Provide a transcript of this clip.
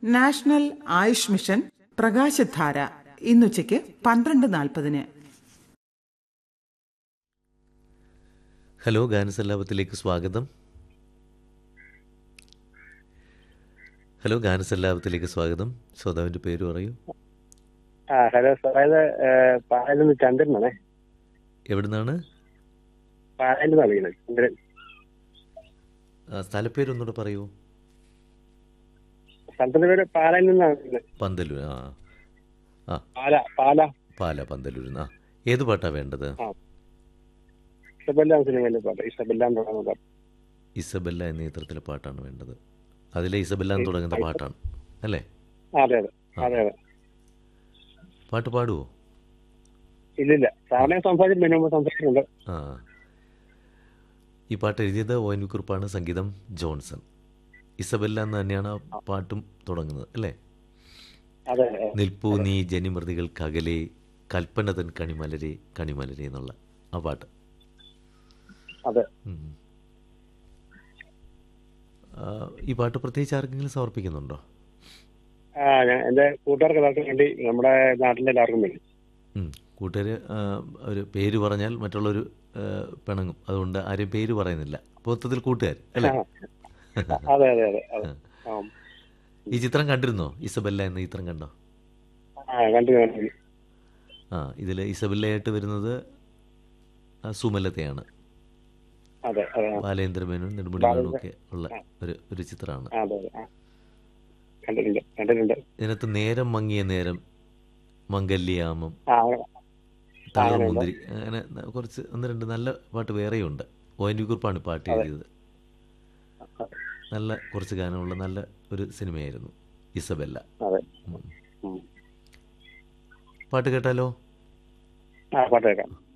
National Ayush mission പ്രകാശധാര ഇന്നുച്ചയ്ക്ക് 12:40. Hello, ഗാനസല്ലാപത്തിലേക്ക് സ്വാഗതം. ശ്രോതാവിൻ്റെ പേര് പറയൂ. ഹലോ സാർ, ഇത് പാലയിൽ നിന്ന് ചന്ദ്രനാണേ. എവിടുന്നാണ്? പാലയിൽ നിന്നാണ് വിളിക്കുന്നത്, ചന്ദ്രൻ. സ്ഥലപ്പേരൊന്നുകൂടെ പറയൂ. സ്ഥലത്തിന്റെ പേര് പാലയിൽ നിന്നാണ് വിളിക്കുന്നത്. പന്തലൂർ. പാല പന്തലൂർ. ഏത് പാട്ടാ വേണ്ടത്? ഇസബെല്ല സിനിമയിലെ പാട്ട്, ഇസബെല്ല എന്ന് പറയുന്ന പാട്ട്. ഇസബെല്ല എന്ന ചിത്രത്തിലെ പാട്ടാണ് വേണ്ടത്. അതിലെ ഇസബെല്ല എന്ന് തുടങ്ങുന്ന പാട്ടാണ് അല്ലേ? അതെ. പാട്ട് പാടുവോ? ഇല്ലില്ല, സാറിനെ സംസാരിച്ചിട്ടുണ്ട്. ഈ പാട്ട് എഴുതിയത് ONV കുറുപ്പാണ്, സംഗീതം ജോൺസൺ. ഇസബെല്ല എന്ന് തന്നെയാണ് ആ പാട്ടും തുടങ്ങുന്നത് അല്ലേ? നിൽപ്പൂ നീ ജനിമൃതികൾക്കകലെ, കൽപ്പന തൻ കണിമലരെ കണിമലരെ എന്നുള്ള ആ പാട്ട്. ഈ പാട്ട് പ്രത്യേകിച്ച് ആർക്കെങ്കിലും സമർപ്പിക്കുന്നുണ്ടോ? എന്റെ കൂട്ടുകാർക്ക് എല്ലാവർക്കും വേണ്ടി, നമ്മുടെ നാട്ടിലെ എല്ലാവർക്കും വേണ്ടി. കൂട്ടുകാർ ഒരു പേര് പറഞ്ഞാൽ മറ്റുള്ളൊരു പിണങ്ങും, അതുകൊണ്ട് ആരും പേര് പറയുന്നില്ല. മൊത്തത്തിൽ കൂട്ടുകാർ അല്ലേ? അതെ. ഈ ചിത്രം കണ്ടിരുന്നോ? ഇസബെല്ല എന്ന ചിത്രം കണ്ടോ? കണ്ടു. ഇതിൽ ഇസബെല്ലയായിട്ട് വരുന്നത് സുമലതയാണ്. ബാലേന്ദ്രമേനും നെടുമുടിമേനും ഒക്കെ ഉള്ള ഒരു ചിത്രമാണ്. ഇതിനകത്ത് നേരം മങ്ങിയ നേരം, മംഗല്യാമം, താളമുന്തിരി, അങ്ങനെ കുറച്ച് ഒന്ന് രണ്ട് നല്ല പാട്ട് വേറെയുണ്ട്. ONV കുറുപ്പാണ് പാട്ട് എഴുതിയത്. നല്ല കുറച്ച് ഗാനമുള്ള നല്ല ഒരു സിനിമയായിരുന്നു ഇസബെല്ല. അതെ. പാട്ട് കേട്ടാലോ? പാട്ട് കേൾക്കാം.